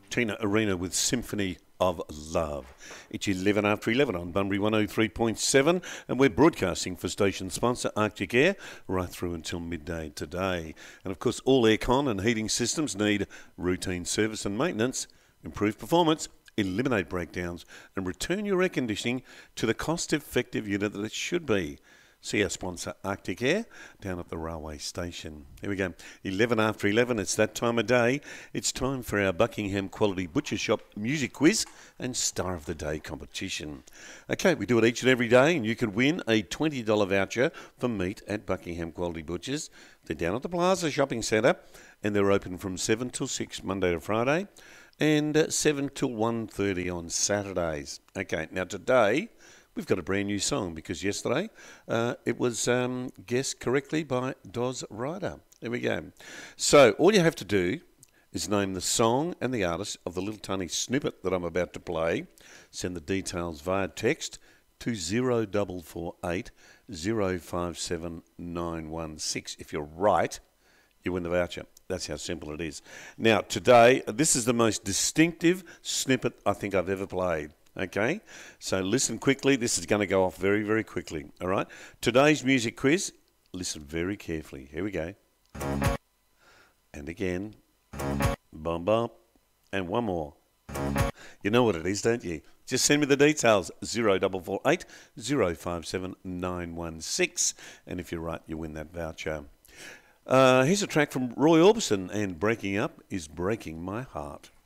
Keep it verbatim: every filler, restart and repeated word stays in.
Tina Arena with Symphony of Love. It's eleven after eleven on Bunbury one oh three point seven, and we're broadcasting for station sponsor Arctic Air right through until midday today. And of course, all aircon and heating systems need routine service and maintenance, improve performance, eliminate breakdowns, and return your air conditioning to the cost-effective unit that it should be. See our sponsor Arctic Air down at the railway station. Here we go. eleven after eleven, it's that time of day. It's time for our Buckingham Quality Butcher Shop music quiz and Star of the Day competition. Okay, we do it each and every day, and you could win a twenty dollars voucher for meat at Buckingham Quality Butchers. They're down at the Plaza Shopping Centre, and they're open from seven till six Monday to Friday, and uh, seven till one thirty on Saturdays. Okay, now today we've got a brand new song because yesterday uh, it was um, guessed correctly by Doz Ryder. There we go. So all you have to do is name the song and the artist of the little tiny snippet that I'm about to play. Send the details via text to zero four four eight zero five seven nine one six. If you're right, you win the voucher. That's how simple it is. Now, today, this is the most distinctive snippet I think I've ever played. Okay, so listen quickly. This is going to go off very, very quickly. All right. Today's music quiz, listen very carefully. Here we go. And again. Bum, bum. And one more. You know what it is, don't you? Just send me the details. zero four four eight zero five seven nine one six. And if you're right, you win that voucher. Uh, here's a track from Roy Orbison, and Breaking Up is Breaking My Heart.